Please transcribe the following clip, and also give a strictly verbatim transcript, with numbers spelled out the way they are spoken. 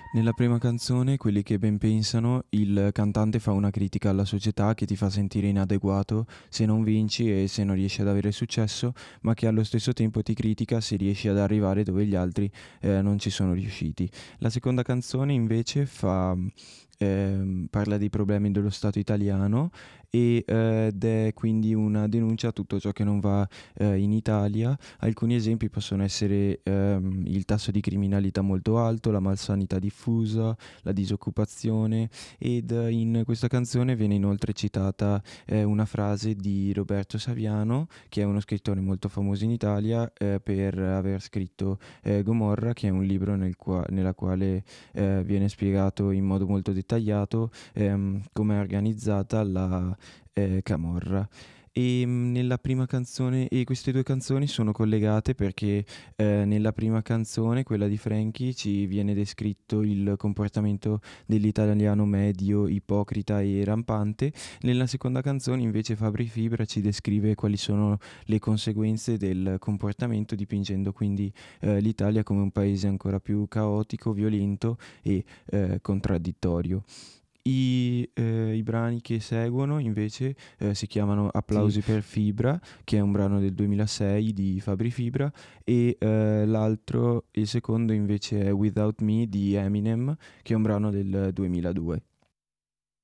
Nella prima canzone, Quelli che ben pensano, il cantante fa una critica alla società che ti fa sentire inadeguato se non vinci e se non riesci ad avere successo, ma che allo stesso tempo ti critica se riesci ad arrivare dove gli altri eh, non ci sono riusciti. La seconda canzone invece fa, ehm, parla dei problemi dello Stato italiano e, eh, ed è quindi una denuncia a tutto ciò che non va eh, in Italia. Alcuni esempi possono essere ehm, il tasso di criminalità molto alto, la malsanità diffusa, la disoccupazione ed eh, in questa canzone viene inoltre citata eh, una frase di Roberto Saviano, che è uno scrittore molto famoso in Italia eh, per aver scritto eh, Gomorra, che è un libro nel qua- nella quale eh, viene spiegato in modo molto dettagliato ehm, come è organizzata la eh, Camorra. E mm, nella prima canzone, e queste due canzoni sono collegate perché eh, nella prima canzone, quella di Frankie, ci viene descritto il comportamento dell'italiano medio, ipocrita e rampante. Nella seconda canzone invece Fabri Fibra ci descrive quali sono le conseguenze del comportamento, dipingendo quindi eh, l'Italia come un paese ancora più caotico, violento e eh, contraddittorio. I, eh, I brani che seguono invece eh, si chiamano Sì. Applausi per Fibra, che è un brano del duemilasei di Fabri Fibra, e eh, l'altro, il secondo invece è Without Me di Eminem, che è un brano del duemiladue.